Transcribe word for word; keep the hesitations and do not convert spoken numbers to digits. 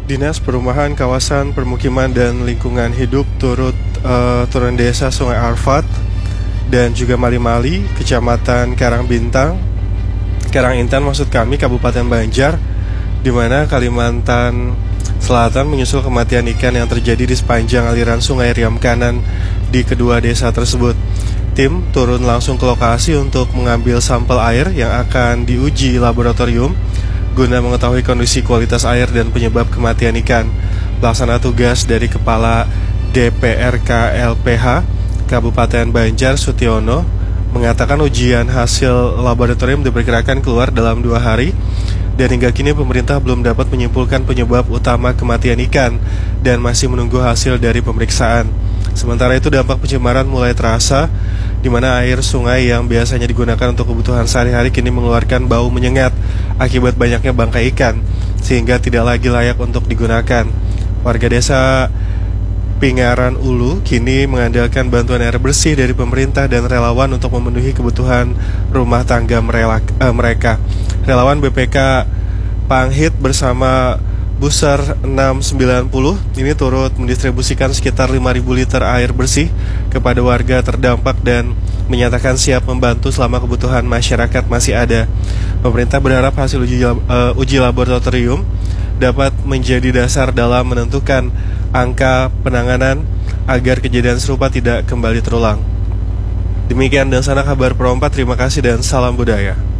Dinas Perumahan Kawasan Permukiman dan Lingkungan Hidup turut uh, turun desa Sungai Arfat dan juga Mali-Mali, Kecamatan Karangbintang, Karangintan maksud kami, Kabupaten Banjar, di mana Kalimantan Selatan menyusul kematian ikan yang terjadi di sepanjang aliran Sungai Riam Kanan di kedua desa tersebut. Tim turun langsung ke lokasi untuk mengambil sampel air yang akan diuji laboratorium guna mengetahui kondisi kualitas air dan penyebab kematian ikan. Pelaksana tugas dari Kepala D P R K L P H Kabupaten Banjar Sutiono mengatakan ujian hasil laboratorium diperkirakan keluar dalam dua hari dan hingga kini pemerintah belum dapat menyimpulkan penyebab utama kematian ikan dan masih menunggu hasil dari pemeriksaan. Sementara itu dampak pencemaran mulai terasa, di mana air sungai yang biasanya digunakan untuk kebutuhan sehari-hari kini mengeluarkan bau menyengat akibat banyaknya bangkai ikan, sehingga tidak lagi layak untuk digunakan. Warga desa Pingaran Ulu kini mengandalkan bantuan air bersih dari pemerintah dan relawan untuk memenuhi kebutuhan rumah tangga eh, mereka. Relawan B P K Panghit bersama Busar enam sembilan nol ini turut mendistribusikan sekitar lima ribu liter air bersih kepada warga terdampak dan menyatakan siap membantu selama kebutuhan masyarakat masih ada. Pemerintah berharap hasil uji, uh, uji laboratorium dapat menjadi dasar dalam menentukan angka penanganan agar kejadian serupa tidak kembali terulang. Demikian dan sana kabar Pro empat, terima kasih dan salam budaya.